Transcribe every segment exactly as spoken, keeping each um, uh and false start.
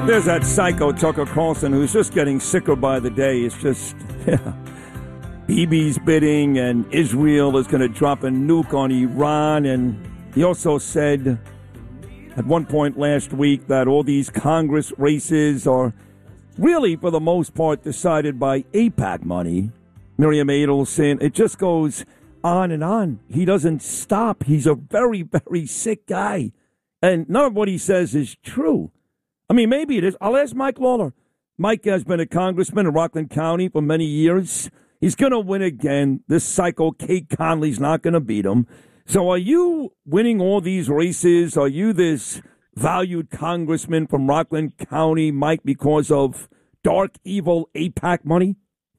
There's that psycho Tucker Carlson who's just getting sicker by the day. It's just, yeah. Bibi's bidding, and Israel is going to drop a nuke on Iran. And he also said at one point last week that all these Congress races are really, for the most part, decided by AIPAC money. Miriam Adelson, it just goes on and on. He doesn't stop. He's a very, very sick guy. And none of what he says is true. I mean, maybe it is. I'll ask Mike Lawler. Mike has been a congressman in Rockland County for many years. He's going to win again. This psycho Kate Conley's not going to beat him. So are you winning all these races? Are you this valued congressman from Rockland County, Mike, because of dark, evil AIPAC money?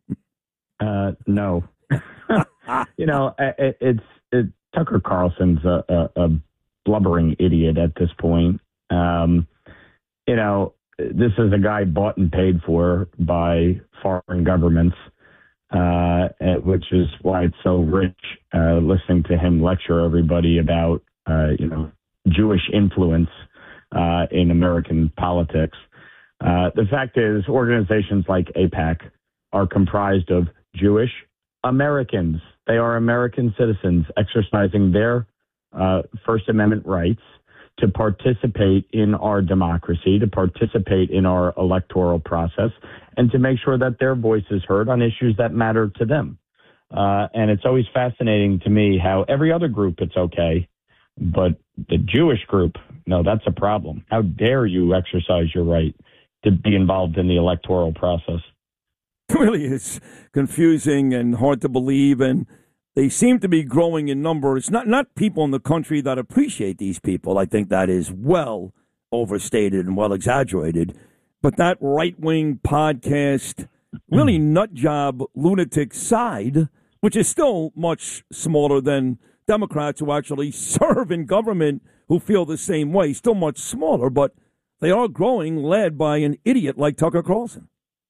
Uh, no. you know, it, it's it, Tucker Carlson's a, a, a blubbering idiot at this point. Um You know, this is a guy bought and paid for by foreign governments, uh, which is why it's so rich uh, listening to him lecture everybody about, uh, you know, Jewish influence uh, in American politics. Uh, the fact is, organizations like AIPAC are comprised of Jewish Americans. They are American citizens exercising their uh, First Amendment rights to participate in our democracy, to participate in our electoral process, and to make sure that their voice is heard on issues that matter to them. Uh, and it's always fascinating to me how every other group it's okay, but the Jewish group, no, that's a problem. How dare you exercise your right to be involved in the electoral process? It really is confusing and hard to believe, and they seem to be growing in number. It's not, not people in the country that appreciate these people. I think that is well overstated and well exaggerated. But that right-wing podcast, really nut job lunatic side, which is still much smaller than Democrats who actually serve in government who feel the same way, still much smaller, but they are growing, led by an idiot like Tucker Carlson.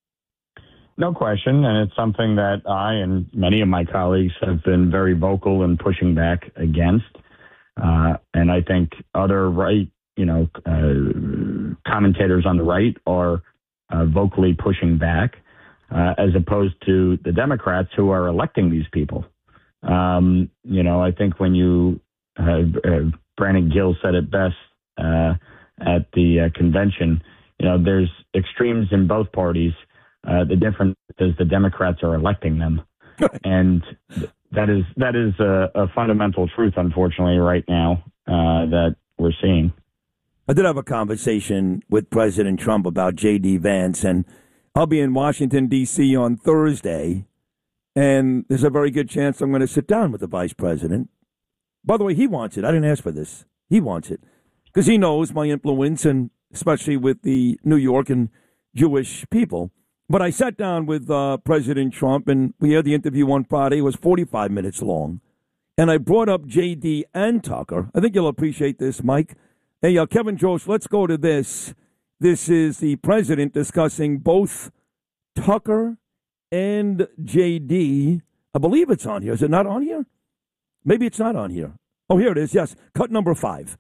No question, and it's something that I and many of my colleagues have been very vocal in pushing back against. Uh, and I think other right, you know, uh, commentators on the right are uh, vocally pushing back, uh, as opposed to the Democrats who are electing these people. Um, you know, I think when you, uh, uh, Brandon Gill said it best uh, at the uh, convention, you know, there's extremes in both parties. Uh, the difference is the Democrats are electing them. And that is that is a, a fundamental truth, unfortunately, right now uh, that we're seeing. I did have a conversation with President Trump about J D. Vance, and I'll be in Washington, D C on Thursday, and there's a very good chance I'm going to sit down with the vice president. By the way, he wants it. I didn't ask for this. He wants it because he knows my influence, and especially with the New York and Jewish people. But I sat down with uh, President Trump, and we had the interview on Friday. It was forty-five minutes long. And I brought up J D and Tucker. I think you'll appreciate this, Mike. Hey, uh, Kevin Jost, let's go to this. This is the president discussing both Tucker and J D. I believe it's on here. Is it not on here? Maybe it's not on here. Oh, here it is. Yes, cut number five.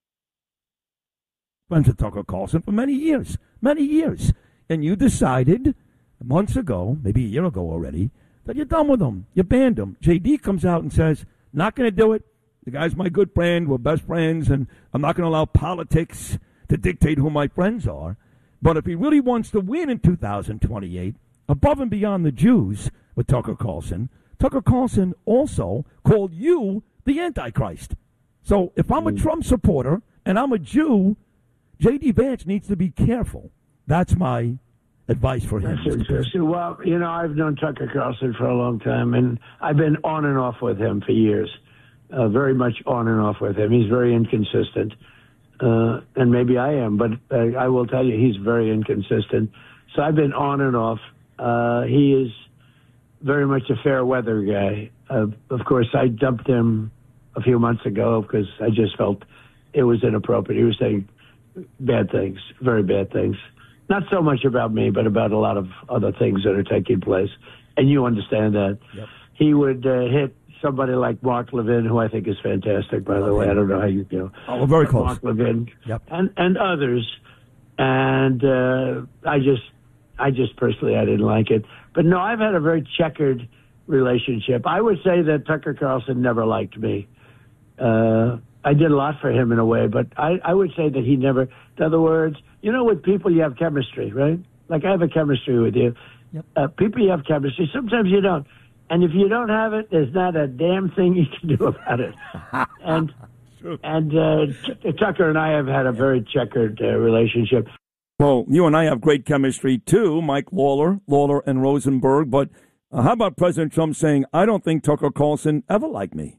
Friends with Tucker Carlson for many years, many years. And you decided months ago, maybe a year ago already, that you're done with him. You banned him. J D comes out and says, not going to do it. The guy's my good friend. We're best friends, and I'm not going to allow politics to dictate who my friends are. But if he really wants to win in two thousand twenty-eight, above and beyond the Jews with Tucker Carlson, Tucker Carlson also called you the Antichrist. So if I'm a Trump supporter and I'm a Jew, J D. Vance needs to be careful. That's my advice for him. Well, you know, I've known Tucker Carlson for a long time, and I've been on and off with him for years, uh, very much on and off with him. He's very inconsistent, uh, and maybe I am, but uh, I will tell you he's very inconsistent. So I've been on and off. Uh, he is very much a fair weather guy. Uh, of course, I dumped him a few months ago because I just felt it was inappropriate. He was saying bad things, very bad things. Not so much about me, but about a lot of other things that are taking place. And you understand that. Yep. He would uh, hit somebody like Mark Levin, who I think is fantastic, by the way. I don't know how you feel. Oh, we're very close. Mark Levin yep. and, and others. and uh, I just, I just personally, I didn't like it. But no, I've had a very checkered relationship. I would say that Tucker Carlson never liked me. Uh, I did a lot for him in a way, but I, I would say that he never, in other words, you know, with people you have chemistry, right? Like I have a chemistry with you. Yep. Uh, people you have chemistry, sometimes you don't. And if you don't have it, there's not a damn thing you can do about it. and and uh, T- Tucker and I have had a very checkered uh, relationship. Well, you and I have great chemistry, too, Mike Lawler, Lawler and Rosenberg. But uh, how about President Trump saying, I don't think Tucker Carlson ever liked me?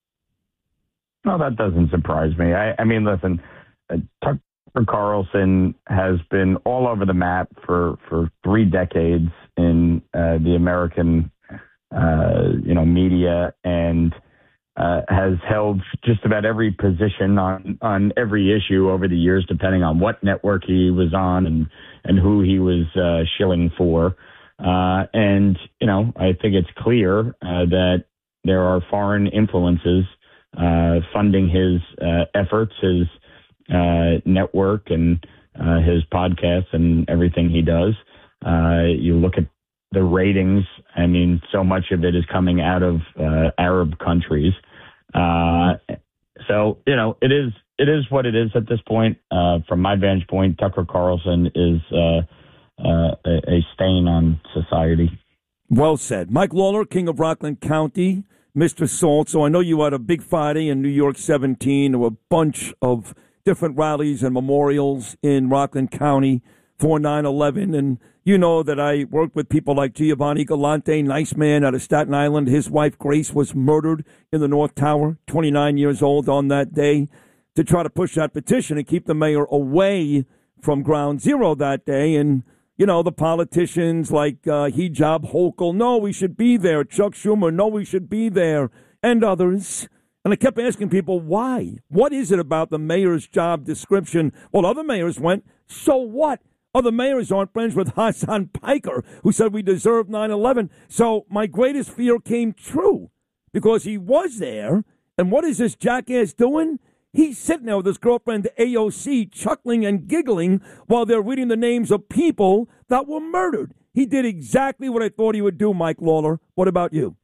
No, that doesn't surprise me. I, I mean, listen, uh, Tucker Carlson has been all over the map for, for three decades in uh, the American, uh, you know, media, and uh, has held just about every position on, on every issue over the years, depending on what network he was on and, and who he was uh, shilling for. Uh, and, you know, I think it's clear uh, that there are foreign influences uh, funding his uh, efforts, his uh, network, and uh, his podcasts and everything he does. Uh, you look at the ratings. I mean, so much of it is coming out of uh, Arab countries. Uh, so, you know, it is it is what it is at this point. Uh, from my vantage point, Tucker Carlson is uh, uh, a, a stain on society. Well said. Mike Lawler, King of Rockland County, Mister Salt. So I know you had a big Friday in New York seventeen. There were a bunch of different rallies and memorials in Rockland County for nine eleven. And you know that I worked with people like Giovanni Galante, nice man out of Staten Island. His wife, Grace, was murdered in the North Tower, twenty-nine years old on that day, to try to push that petition and keep the mayor away from Ground Zero that day. And, you know, the politicians like uh, Hijab Hochul, no, we should be there. Chuck Schumer, no, we should be there. And others. And I kept asking people, why? What is it about the mayor's job description? Well, other mayors went, so what? Other mayors aren't friends with Hassan Piker, who said we deserve nine eleven. So my greatest fear came true because he was there. And what is this jackass doing? He's sitting there with his girlfriend, A O C, chuckling and giggling while they're reading the names of people that were murdered. He did exactly what I thought he would do, Mike Lawler. What about you?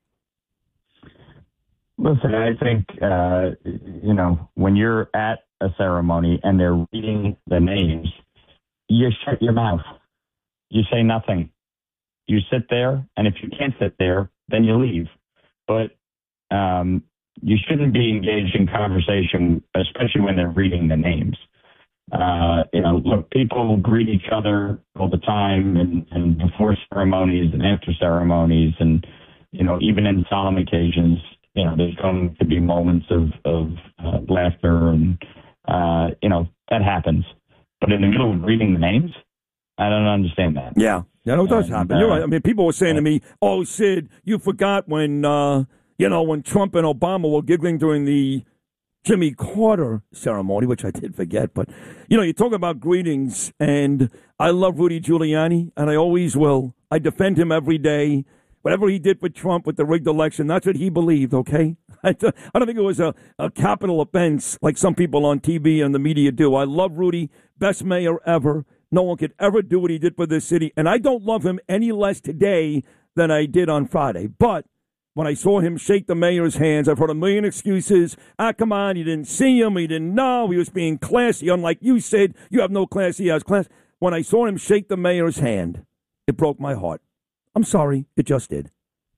Listen, I think, uh, you know, when you're at a ceremony and they're reading the names, you shut your mouth. You say nothing. You sit there, and if you can't sit there, then you leave. But um, you shouldn't be engaged in conversation, especially when they're reading the names. Uh, you know, look, people greet each other all the time, and, and before ceremonies and after ceremonies, and, you know, even in solemn occasions, you know, there's going to be moments of, of uh, laughter, and, uh, you know, that happens. But in the middle of reading the names, I don't understand that. Yeah, yeah, it does and, happen. Uh, You're right. I mean, people were saying to me, oh, Sid, you forgot when, uh, you know, when Trump and Obama were giggling during the Jimmy Carter ceremony, which I did forget. But, you know, you talk about greetings, and I love Rudy Giuliani, and I always will. I defend him every day. Whatever he did with Trump with the rigged election, that's what he believed, okay? I don't think it was a, a capital offense like some people on T V and the media do. I love Rudy, best mayor ever. No one could ever do what he did for this city. And I don't love him any less today than I did on Friday. But when I saw him shake the mayor's hands, I've heard a million excuses. Ah, come on, you didn't see him, he didn't know, he was being classy. Unlike you said, you have no class, he has class. When I saw him shake the mayor's hand, it broke my heart. I'm sorry, it just did.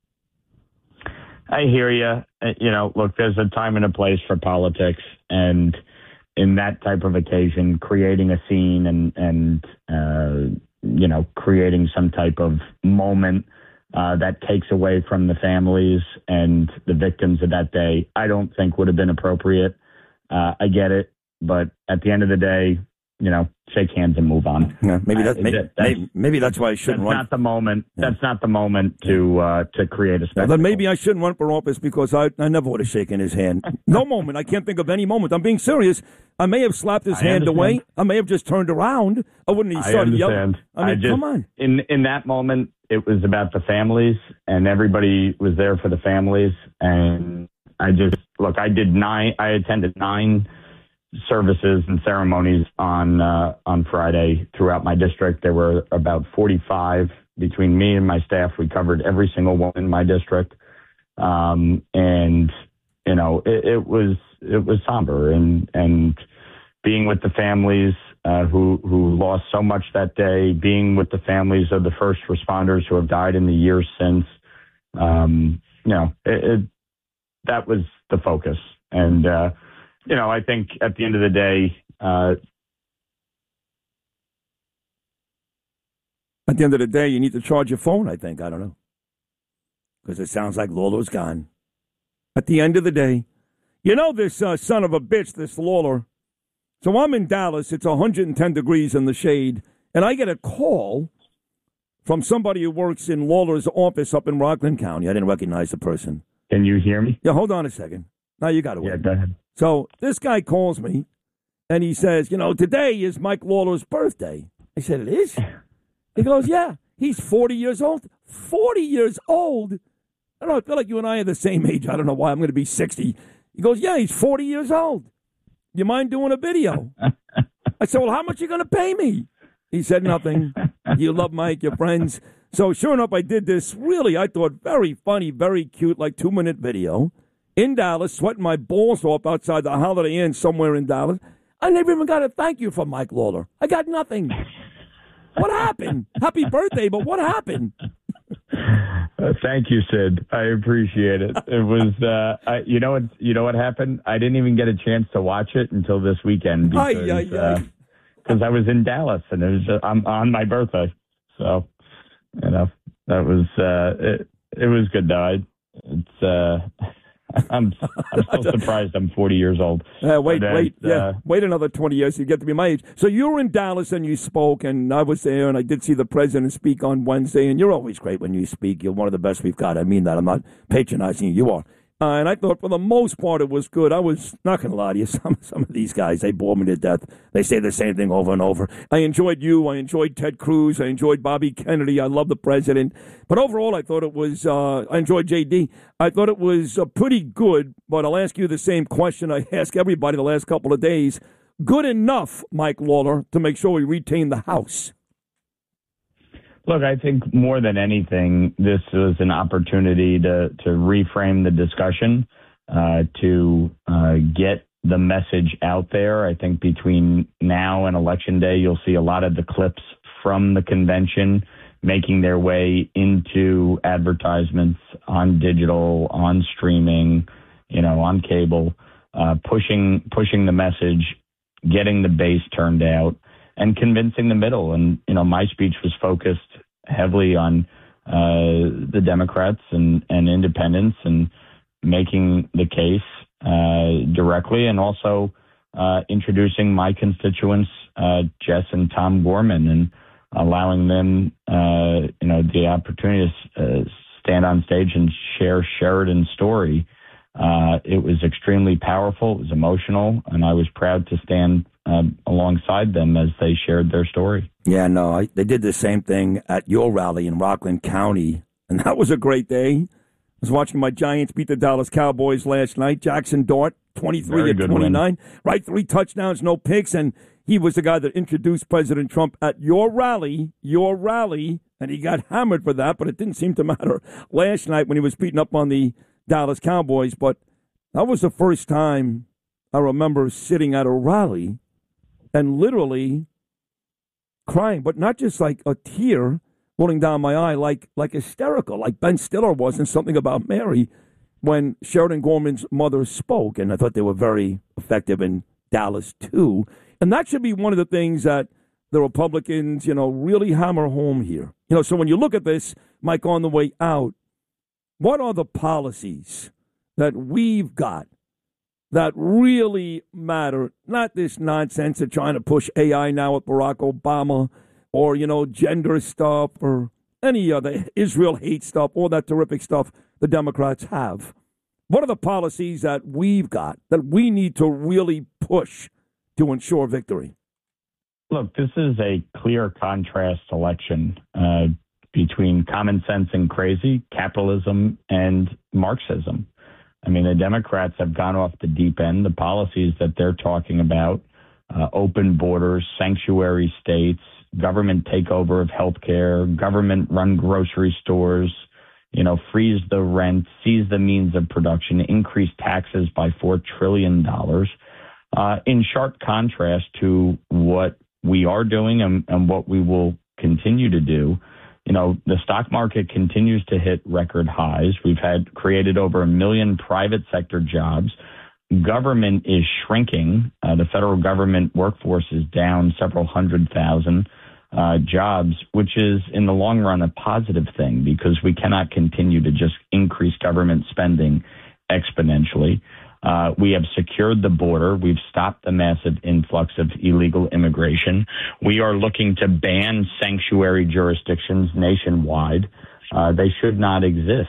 I hear you. You know, look, there's a time and a place for politics, and in that type of occasion, creating a scene and, and uh, you know, creating some type of moment uh, that takes away from the families and the victims of that day, I don't think would have been appropriate. Uh, I get it, but at the end of the day, you know, shake hands and move on. Yeah, maybe that, uh, maybe, that's, maybe, maybe that's why I shouldn't that's run. Not the moment. Yeah. That's not the moment to uh, to create a spectacle. Well, then maybe I shouldn't run for office because I, I never would have shaken his hand. No moment. I can't think of any moment. I'm being serious. I may have slapped his I hand understand. away. I may have just turned around. I wouldn't have I started understand. yelling. I mean, I just, come on. In in that moment, it was about the families, and everybody was there for the families. And I just look. I did nine. I attended nine services and ceremonies on uh, on Friday throughout my district. There were about forty-five between me and my staff. We covered every single one in my district, um, and you know it, it was it was somber, and and being with the families uh, who who lost so much that day, being with the families of the first responders who have died in the years since. Um, you know, it, it, that was the focus. And, uh, you know, I think at the end of the day, uh, at the end of the day, you need to charge your phone, I think. I don't know. Because it sounds like Lawler's gone. At the end of the day, you know this uh, son of a bitch, this Lawler. So I'm in Dallas. It's one hundred ten degrees in the shade. And I get a call from somebody who works in Lawler's office up in Rockland County. I didn't recognize the person. Can you hear me? Yeah, hold on a second. Now you got to wait. Yeah, go ahead. So this guy calls me, and he says, you know, today is Mike Lawler's birthday. I said, it is? He goes, yeah. He's forty years old. forty years old? I don't know. I feel like you and I are the same age. I don't know why I'm going to be sixty. He goes, yeah, he's forty years old. You mind doing a video? I said, well, how much are you going to pay me? He said nothing. You love Mike, your friends. So sure enough, I did this really, I thought, very funny, very cute, like two-minute video in Dallas, sweating my balls off outside the Holiday Inn somewhere in Dallas. I never even got a thank you from Mike Lawler. I got nothing. What happened? Happy birthday, but what happened? Uh, thank you, Sid. I appreciate it. It was, uh, I, you know what, you know what happened? I didn't even get a chance to watch it until this weekend because, aye, aye, aye. Uh, because I was in Dallas and it was uh, I'm on my birthday. So, you know, that was, uh, it, it was good though. I, it's, uh, I'm, I'm still surprised I'm forty years old. Uh, wait, but, wait, uh, yeah, uh, wait another twenty years to get to be my age. So you were in Dallas and you spoke, and I was there, and I did see the president speak on Wednesday, and you're always great when you speak. You're one of the best we've got. I mean that. I'm not patronizing you. You are. Uh, and I thought for the most part it was good. I was not going to lie to you. Some, some of these guys, they bore me to death. They say the same thing over and over. I enjoyed you. I enjoyed Ted Cruz. I enjoyed Bobby Kennedy. I love the president. But overall, I thought it was, uh, I enjoyed J D. I thought it was uh, pretty good. But I'll ask you the same question I ask everybody the last couple of days. Good enough, Mike Lawler, to make sure we retain the House? Look, I think more than anything, this was an opportunity to, to reframe the discussion, uh, to uh, get the message out there. I think between now and Election Day, you'll see a lot of the clips from the convention making their way into advertisements on digital, on streaming, you know, on cable, uh, pushing pushing the message, getting the base turned out, and convincing the middle. And, you know, my speech was focused heavily on uh, the Democrats and, and independents and making the case uh, directly, and also uh, introducing my constituents, uh, Jess and Tom Gorman, and allowing them, uh, you know, the opportunity to uh, stand on stage and share Sheridan's story. Uh, it was extremely powerful. It was emotional, and I was proud to stand uh, alongside them as they shared their story. Yeah, no, I, they did the same thing at your rally in Rockland County, and that was a great day. I was watching my Giants beat the Dallas Cowboys last night. Jackson Dart, twenty-three to twenty-nine, right? Three touchdowns, no picks, and he was the guy that introduced President Trump at your rally, your rally, and he got hammered for that, but it didn't seem to matter last night when he was beating up on the Dallas Cowboys. But that was the first time I remember sitting at a rally and literally crying, but not just like a tear rolling down my eye, like like hysterical, like Ben Stiller was in Something About Mary when Sheridan Gorman's mother spoke. And I thought they were very effective in Dallas, too. And that should be one of the things that the Republicans, you know, really hammer home here. You know, so when you look at this, Mike, on the way out, what are the policies that we've got that really matter? Not this nonsense of trying to push A I now with Barack Obama, or, you know, gender stuff, or any other Israel hate stuff, all that terrific stuff the Democrats have. What are the policies that we've got that we need to really push to ensure victory? Look, this is a clear contrast election uh, between common sense and crazy, capitalism and Marxism. I mean, the Democrats have gone off the deep end. The policies that they're talking about, uh, open borders, sanctuary states, government takeover of healthcare, government-run grocery stores, you know, freeze the rent, seize the means of production, increase taxes by four trillion dollars, uh, in sharp contrast to what we are doing and, and what we will continue to do. You know, the stock market continues to hit record highs. We've had created over a million private sector jobs. Government is shrinking. Uh, the federal government workforce is down several hundred thousand uh, jobs, which is in the long run a positive thing because we cannot continue to just increase government spending exponentially. Uh, we have secured the border. We've stopped the massive influx of illegal immigration. We are looking to ban sanctuary jurisdictions nationwide. Uh, they should not exist.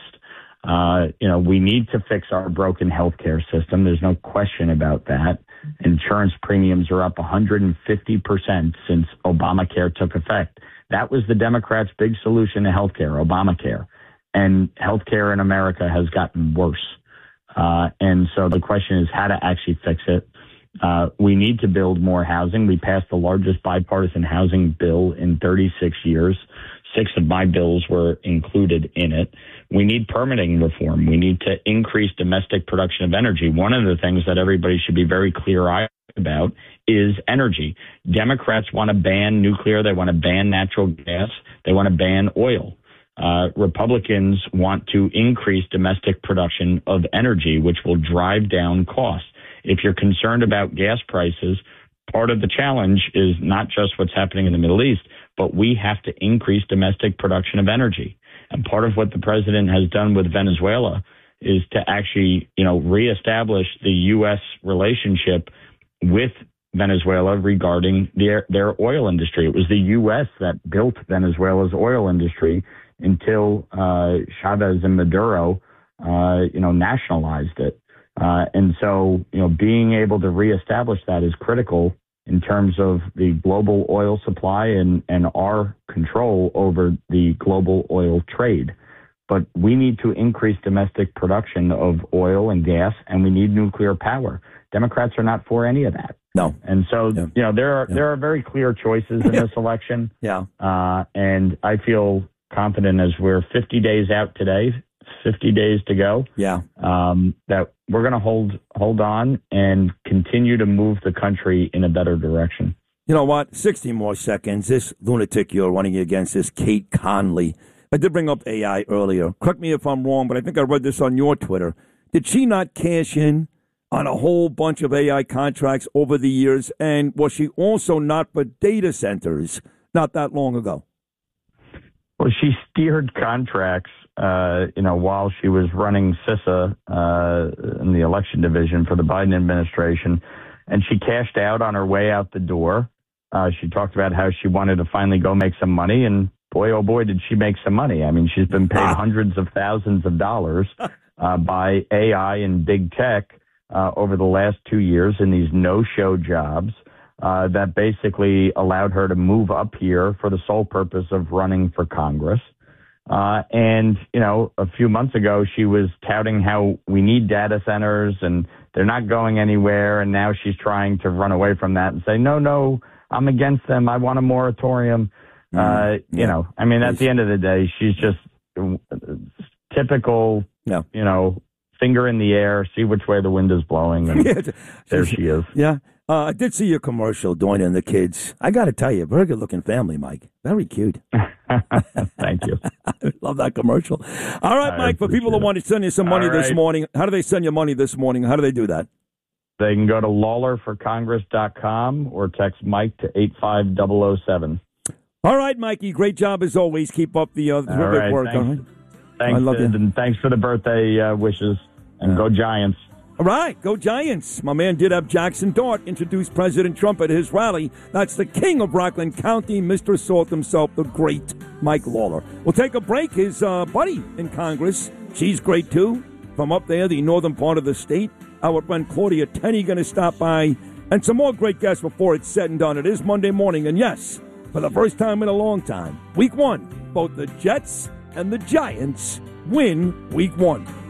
Uh, you know, we need to fix our broken healthcare system. There's no question about that. Insurance premiums are up one hundred fifty percent since Obamacare took effect. That was the Democrats' big solution to healthcare, Obamacare. And healthcare in America has gotten worse. Uh, and so the question is how to actually fix it. Uh, we need to build more housing. We passed the largest bipartisan housing bill in thirty-six years. Six of my bills were included in it. We need permitting reform. We need to increase domestic production of energy. One of the things that everybody should be very clear-eyed about is energy. Democrats want to ban nuclear. They want to ban natural gas. They want to ban oil. Uh, Republicans want to increase domestic production of energy, which will drive down costs. If you're concerned about gas prices, part of the challenge is not just what's happening in the Middle East, but we have to increase domestic production of energy. And part of what the president has done with Venezuela is to actually, you know, reestablish the U S relationship with Venezuela regarding their, their oil industry. It was the U S that built Venezuela's oil industry until uh, Chavez and Maduro, uh, you know, nationalized it. Uh, and so, you know, being able to reestablish that is critical in terms of the global oil supply and, and our control over the global oil trade. But we need to increase domestic production of oil and gas, and we need nuclear power. Democrats are not for any of that. No. And so, yeah. you know, there are yeah. there are very clear choices in this election. Yeah. Uh, and I feel confident as we're fifty days out today, fifty days to go. Yeah. Um, that we're going to hold hold on and continue to move the country in a better direction. You know what? sixty more seconds. This lunatic you're running against is Kate Conley. I did bring up A I earlier. Correct me if I'm wrong, but I think I read this on your Twitter. Did she not cash in on a whole bunch of A I contracts over the years? And was she also not for data centers not that long ago? Well, she steered contracts, uh, you know, while she was running CISA uh, in the election division for the Biden administration, and she cashed out on her way out the door. Uh, she talked about how she wanted to finally go make some money, and boy, oh boy, did she make some money. I mean, she's been paid ah. hundreds of thousands of dollars uh, by A I and big tech uh, over the last two years in these no-show jobs. Uh, that basically allowed her to move up here for the sole purpose of running for Congress. Uh, and, you know, a few months ago, she was touting how we need data centers and they're not going anywhere. And now she's trying to run away from that and say, no, no, I'm against them. I want a moratorium. Mm-hmm. Uh, you yeah. know, I mean, at the end of the day, she's just typical, yeah. you know, finger in the air, see which way the wind is blowing. And there she is. Yeah. Uh, I did see your commercial, Doina and the kids. I got to tell you, very good-looking family, Mike. Very cute. Thank you. I love that commercial. All right, I Mike, for people that want to send you some money right. this morning, how do they send you money this morning? How do they do that? They can go to lawler for congress dot com or text Mike to eight five zero zero seven. All right, Mikey, great job as always. Keep up the uh, terrific right, work. Thanks, right? thanks, I love Sid, you. And thanks for the birthday uh, wishes, and yeah. go Giants. All right, go Giants. My man did have Jackson Dart introduce President Trump at his rally. That's the king of Rockland County, Mister Salt himself, the great Mike Lawler. We'll take a break. His uh, buddy in Congress, she's great too, from up there, the northern part of the state. Our friend Claudia Tenney going to stop by. And some more great guests before it's said and done. It is Monday morning, and yes, for the first time in a long time, week one, both the Jets and the Giants win week one.